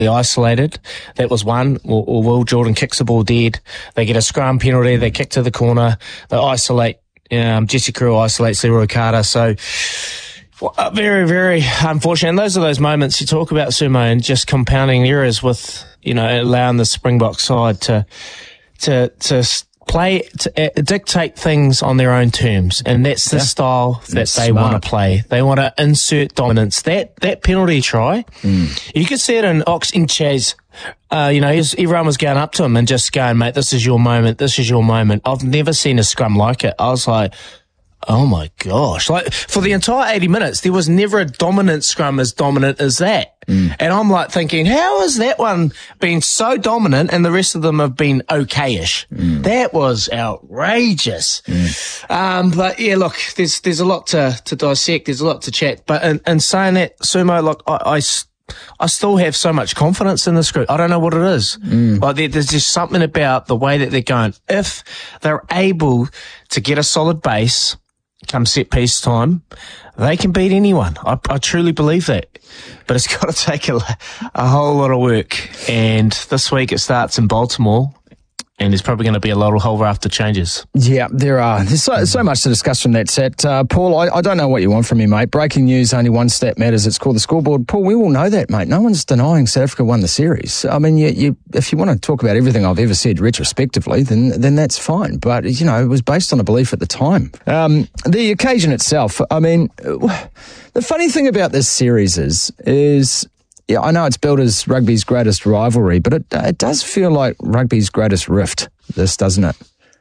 isolated. That was one. Or Will Jordan kicks the ball dead. They get a scrum penalty. They kick to the corner. They isolate. Jesse Crew isolates Leroy Carter. So very, very unfortunate. And those are those moments you talk about, Sumo, and just compounding errors with, allowing the Springbok side to play, to dictate things on their own terms. And that's the style that they want to play. They want to insert dominance. That penalty try, you could see it in Chaz. Everyone was going up to him and just going, mate, this is your moment. This is your moment. I've never seen a scrum like it. I was like, oh my gosh. Like, for the entire 80 minutes, there was never a dominant scrum as dominant as that. And I'm like thinking, how has that one been so dominant and the rest of them have been okay-ish? That was outrageous. But yeah, look, there's a lot to dissect. There's a lot to chat. But in saying that, Sumo, look, I still have so much confidence in this group. I don't know what it is. Like there's just something about the way that they're going. If they're able to get a solid base come set piece time, they can beat anyone. I truly believe that. But it's got to take a whole lot of work. And this week it starts in Baltimore. And there's probably going to be a whole raft of changes. Yeah, there are. There's so much to discuss from that set. Paul, I don't know what you want from me, mate. Breaking news, only one stat matters. It's called the scoreboard. Paul, we all know that, mate. No one's denying South Africa won the series. I mean, if you want to talk about everything I've ever said retrospectively, then that's fine. But, it was based on a belief at the time. The occasion itself, I mean, the funny thing about this series is yeah, I know it's billed as rugby's greatest rivalry, but it does feel like rugby's greatest rift, this, doesn't it?